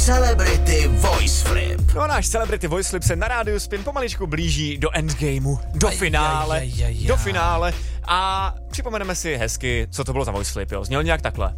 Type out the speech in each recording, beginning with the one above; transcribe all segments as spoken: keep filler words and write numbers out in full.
Celebrity Voice Flip. No a náš Celebrity Voice Flip se na rádiu Spin pomaličku blíží do endgameu, do finále, aj, aj, aj, aj. do finále a připomeneme si hezky, co to bylo za Voice Flip, jo. Zněl nějak takhle.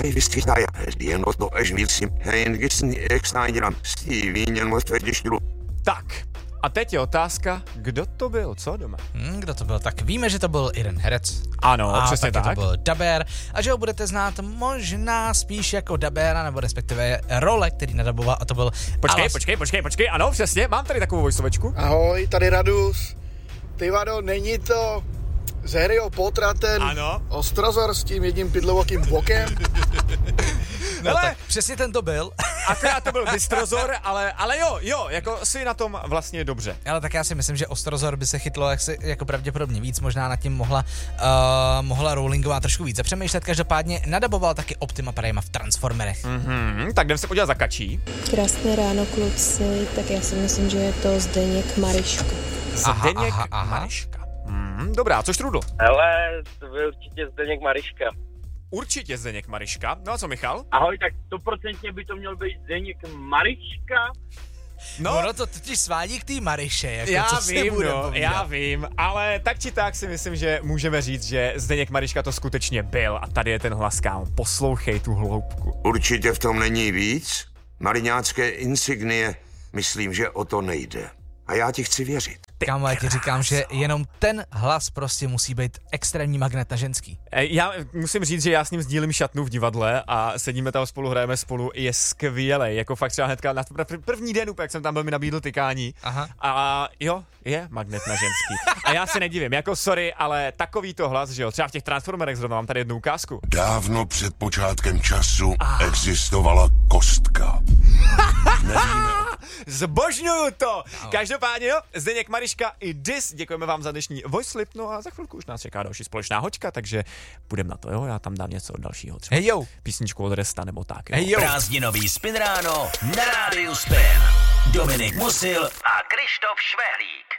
Tak, a teď je otázka, kdo to byl, co doma? Hmm, kdo to byl? Tak víme, že to byl jeden herec. Ano, a přesně taky tak. to byl dabér a že ho budete znát možná spíš jako dabéra, nebo respektive role, který nadaboval, a to byl Počkej, Alas. počkej, počkej, počkej, ano, přesně, mám tady takovou voiceovečku. Ahoj, tady Radus. Ty vado, není to z Harryho Pottera ten Ano. Ostrozor s tím jedním pidlovokým bokem? No Hele. tak přesně ten to byl. Akorát to byl Bystrozor, ale, ale jo, jo, jako si na tom vlastně dobře. Ale tak já si myslím, že Ostrozor by se chytlo jak si, jako pravděpodobně víc, možná nad tím mohla, uh, mohla Rowlingová trošku víc zapřemýšlet. Každopádně nadaboval taky Optima Prima v Transformerech. Mhm, tak jdem se podívat za Kačí. Krásné ráno, kluci, tak já si myslím, že je to Zdeněk Mariška. Zdeněk aha, aha. Mariška. Mhm, dobrá, což Trudl? Hele, to byl určitě Zdeněk Mariška. Určitě Zdeněk Mariška. No a co Michal? Ahoj, tak stoprocentně by to měl být Zdeněk Mariška. No, Ono to totiž svádí k té Mariše, jako já co si vím, budem no, povídat. já vím, ale tak či tak si myslím, že můžeme říct, že Zdeněk Mariška to skutečně byl a tady je ten hlas, kámo. Poslouchej tu hloubku. Určitě v tom není víc. Mariňácké insignie, myslím, že o to nejde. A já ti chci věřit. Kámo, já ti říkám, že jenom ten hlas prostě musí být extrémní magnet na ženský. Já musím říct, že já s ním sdílím šatnu v divadle a sedíme tam spolu, hrajeme spolu, je skvělej, jako fakt třeba hnedka na první den úplně, jak jsem tam byl, mi nabídl tykání. Aha. A jo, je magnet na ženský. A já se nedivím, jako sorry, ale takový to hlas, že jo, třeba v těch Transformerech zrovna mám tady jednu ukázku. Dávno před počátkem času existovala kostka. Zbožňuju to! Každopádně jo, Zdeněk Mariška i Dis, děkujeme vám za dnešní Voice Slip, no a za chvilku už nás čeká další společná hoďka, takže půjdem na to, jo, já tam dám něco dalšího, třeba Hej jo. písničku od Resta nebo tak, jo. Hej jo. Prázdninový Spin ráno na rádiu Spin. Dominik Musil a Krištof Švehlík.